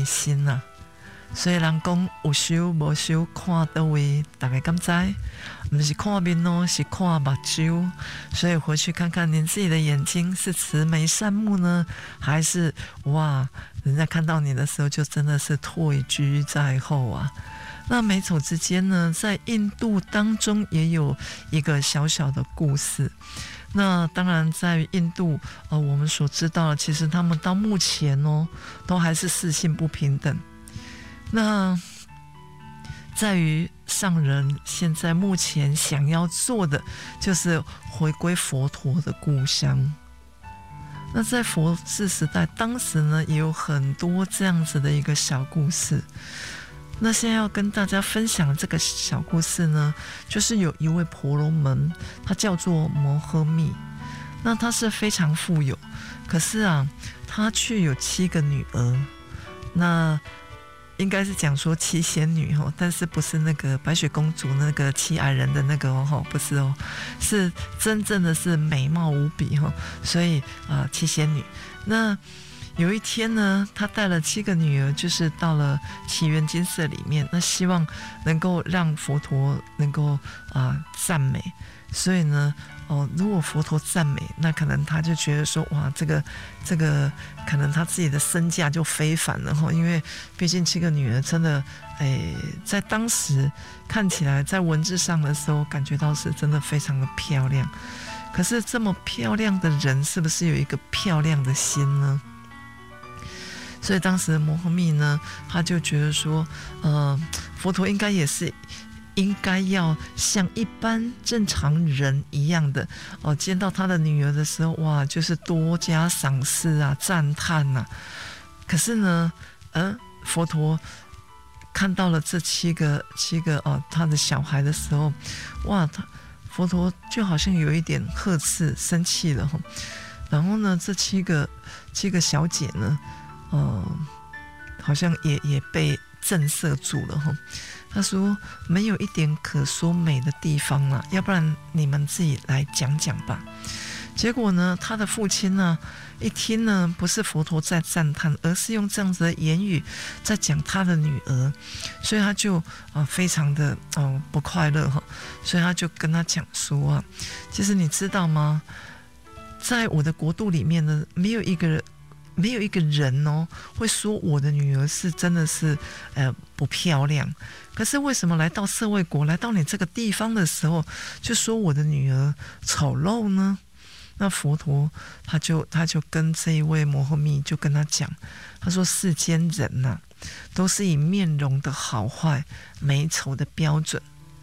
内心啊。所以人讲有修无修，看倒位，大家敢知？不是看面哦，是看目睭。所以回去看看您自己的眼睛是慈眉善目呢，还是哇，人家看到你的时候就真的是退居在后啊。那美丑之间呢，在印度当中也有一个小小的故事。那当然，在印度，我们所知道的，其实他们到目前都还是世性不平等。那在于上人现在目前想要做的，就是回归佛陀的故乡。那在佛治时代，当时呢也有很多这样子的一个小故事。那现在要跟大家分享这个小故事呢，就是有一位婆罗门，他叫做摩诃密。那他是非常富有，可是啊，他却有7个女儿。那应该是讲说7仙女但是不是那个白雪公主那个7矮人的那个不是是真正的是美貌无比所以7仙女。那有一天呢，他带了7个女儿，就是到了祇园精舍里面，那希望能够让佛陀能够赞美。所以呢如果佛陀赞美，那可能他就觉得说哇，这个可能他自己的身价就非凡了因为毕竟7个女儿真的在当时看起来在文字上的时候感觉到是真的非常的漂亮。可是这么漂亮的人是不是有一个漂亮的心呢？所以当时摩诃密呢，他就觉得说佛陀应该也是应该要像一般正常人一样的见到他的女儿的时候，哇，就是多加赏识啊，赞叹啊。可是呢佛陀看到了这七个他的小孩的时候，哇，佛陀就好像有一点呵斥生气了然后呢，这七个小姐呢好像也被震慑住了他说没有一点可说美的地方了，要不然你们自己来讲讲吧。结果呢，他的父亲呢一听呢，不是佛陀在赞叹，而是用这样子的言语在讲他的女儿，所以他就非常的不快乐所以他就跟他讲说其实你知道吗，在我的国度里面呢，没有一个人会说我的女儿是真的是不漂亮，可是为什么来到舍卫国，来到你这个地方的时候，就说我的女儿丑陋呢？那佛陀他就跟这一位摩诃密就跟他讲，他说世间人都是以面容的好坏、美丑的标准，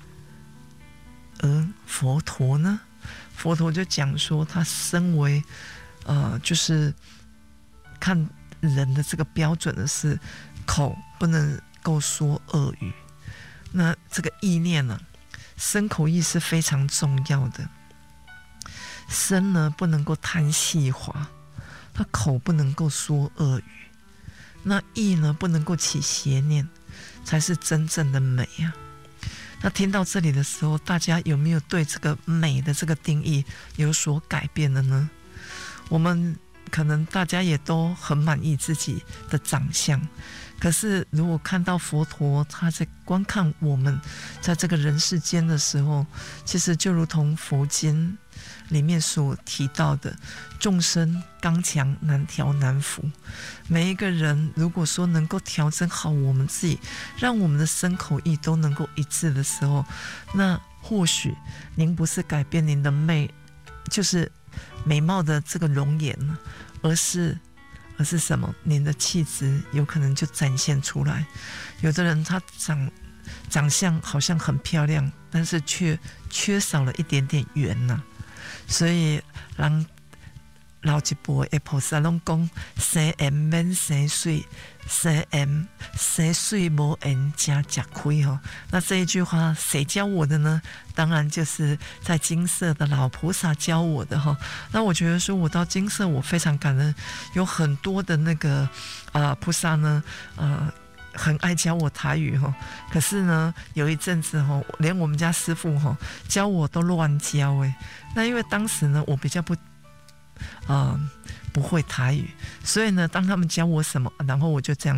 而佛陀呢，佛陀就讲说，他身为就是看人的这个标准的是口不能够说恶语，那这个意念身口意是非常重要的。身呢不能够贪细滑，他口不能够说恶语，那意呢不能够起邪念，才是真正的美啊。那听到这里的时候，大家有没有对这个美的这个定义有所改变了呢？我们可能大家也都很满意自己的长相，可是如果看到佛陀他在观看我们在这个人世间的时候，其实就如同佛经里面所提到的，众生刚强难调难服。每一个人如果说能够调整好我们自己，让我们的身口意都能够一致的时候，那或许您不是改变您的就是美貌的这个容颜，而是什么？您的气质有可能就展现出来。有的人他长相好像很漂亮，但是却缺少了一点点缘所以人老一辈的菩萨都讲生缘免生水，生水没缘才吃亏那这一句话谁教我的呢？当然就是在金色的老菩萨教我的那我觉得说我到金色我非常感恩，有很多的那个菩萨呢很爱教我台语可是呢有一阵子连我们家师父教我都乱教那因为当时呢我比较不会台语，所以呢当他们教我什么，然后我就这样